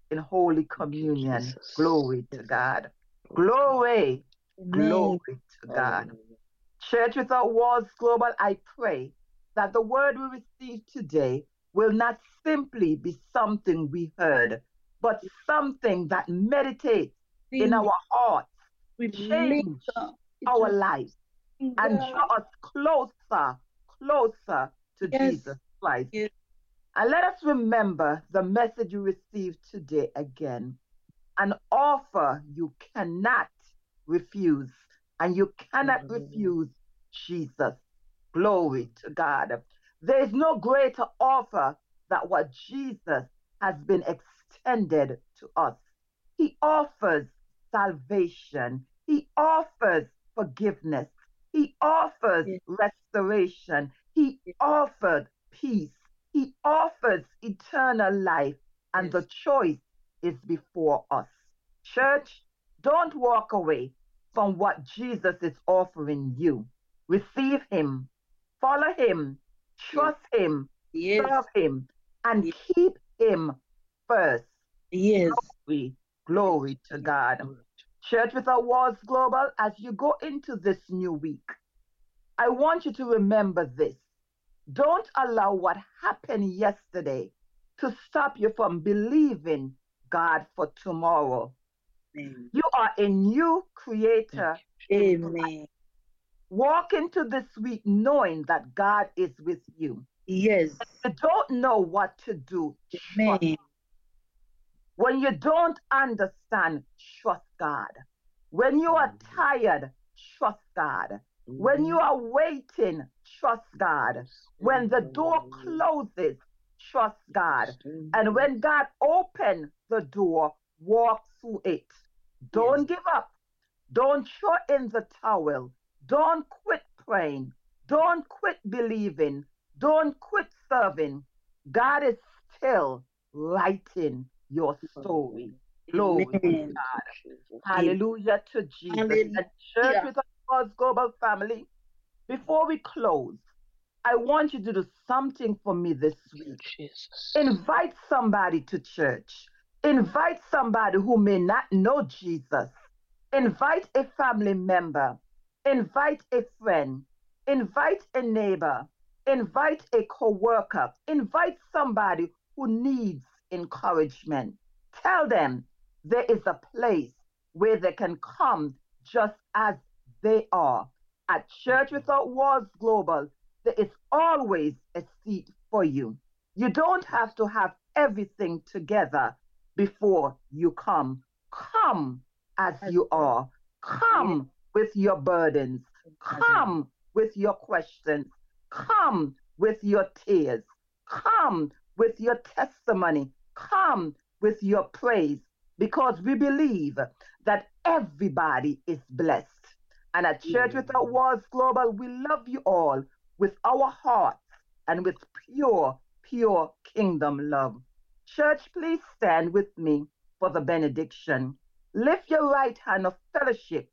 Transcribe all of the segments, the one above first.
in Holy Thank you, Communion. Jesus. Glory to Yes. God. Glory to God. Glory, Amen. glory to God. Hallelujah. Church Without Walls Global, I pray that the word we receive today will not simply be something we heard, but something that meditates in Things our hearts, will change linger. It our will lives, and linger. draw us closer, closer to Jesus Yes. Christ. Yes. And let us remember the message you received today again. An offer you cannot refuse, and you cannot Hallelujah. refuse Jesus. Glory to God. There is no greater offer than what Jesus has been extended to us. He offers salvation. He offers forgiveness. He offers Yes. restoration. He Yes. offered peace. He offers eternal life. And the Yes. choice is before us. Church, don't walk away from what Jesus is offering you. Receive Him, follow Him, Yes. trust Him, serve Yes. Him, and Yes. keep Him first. Yes. Glory, Yes. glory to God. Glory to Church Without Walls Global, as you go into this new week, I want you to remember this. Don't allow what happened yesterday to stop you from believing God for tomorrow. Amen. You are a new Thank creator you, in Jesus. Christ. Amen. Walk into this week knowing that God is with you. Yes. You don't know what to do. Trust. Amen. When you don't understand, trust God. When you are Hallelujah. tired, trust God. When you Mm-hmm. are waiting, trust God. When the door Hallelujah. closes, trust God. Trust Him. And Yes. when God opens the door, walk through it. Yes. Don't give up. Don't throw in the towel. Don't quit praying. Don't quit believing. Don't quit serving. God is still writing your story. Hallelujah. Glory to Amen. Glory to God. Jesus. Amen. Hallelujah to Jesus. And church Hallelujah. with God's global family, before we close, I want you to do something for me this Thank you, week. Jesus. Invite somebody to church. Invite somebody who may not know Jesus. Invite a family member. Invite a friend. Invite a neighbor. Invite a coworker. Invite somebody who needs encouragement. Tell them there is a place where they can come just as they are. At Church Amen. Without Walls Global, there is always a seat for you. You don't have Yes. to have everything together before you come. Come as As you well. are. Yes. Come with your burdens. As Come with your questions. Come with your tears. Come with your testimony. Come with your praise. Because we believe that everybody is blessed. And at Church Without Hallelujah. Walls Global, we love you all with our hearts and with pure, pure kingdom love. Church, please stand with me for the benediction. Lift your right hand of fellowship.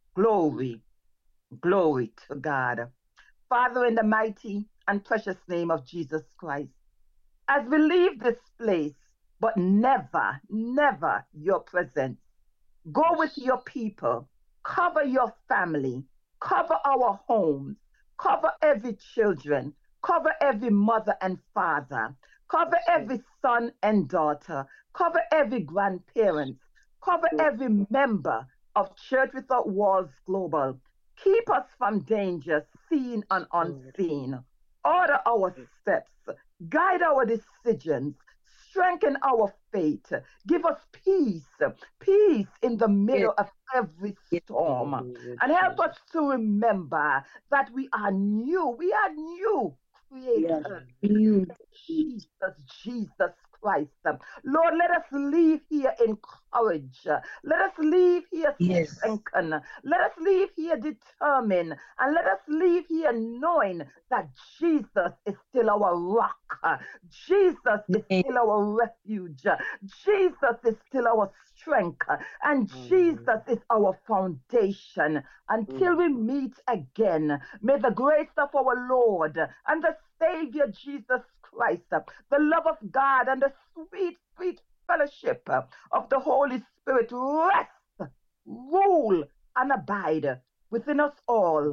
Glory, glory to God. Father, in the mighty and precious name of Jesus Christ, as we leave this place, but never, never your presence, go with Yes. your people, cover your family, cover our homes, cover every children, cover every mother and father, cover Yes, Lord. every son and daughter, cover every grandparents, cover every member of Church Without Walls Global. Keep us from danger, seen and Lord. unseen. Order our Yes. steps, guide our decisions, strengthen our faith, give us peace, peace in the yes. middle of every Yes. storm. Hallelujah, And help us Jesus. to remember that we are new. We are new Yes. creatures You. Jesus, Jesus Christ. Lord, let us leave here encouraged. Let us leave here Yes. strengthened. Let us leave here determined. And let us leave here knowing that Jesus is still our rock. Jesus is Amen. still our refuge. Jesus is still our strength. And Jesus Hallelujah. is our foundation. Until Mm. we meet again, may the grace of our Lord and the Savior Jesus Christ, the love of God, and the sweet, sweet fellowship of the Holy Spirit rest, rule, and abide within us all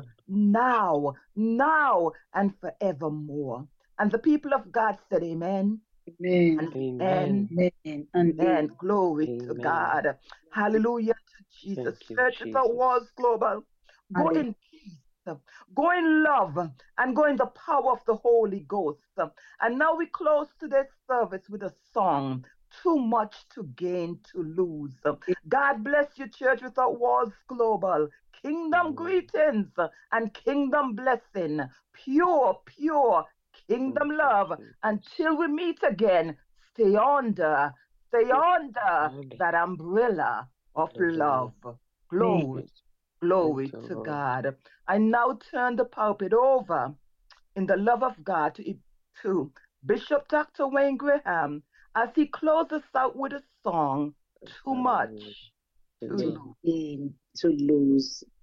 now, and forevermore. And the people of God said, Amen. Amen. And Amen. Amen. And amen. Glory to Amen. God. Hallelujah to Jesus. Thank you, Church without Jesus. walls global. Go in peace. Go in love and go in the power of the Holy Ghost. And now we close today's service with a song. Too much to gain to lose. God bless you, Church Without Walls Global. Kingdom Amen. greetings and kingdom blessing. Pure kingdom Thank you, love. Jesus. Until we meet again, stay under Amen. that umbrella of Amen. love. Glory, Yes. glory Thank you, to Lord. God. I now turn the pulpit over in the love of God to Bishop Dr. Wayne Graham as he closes out with a song, Too Much to Amen. Lose. gain to lose.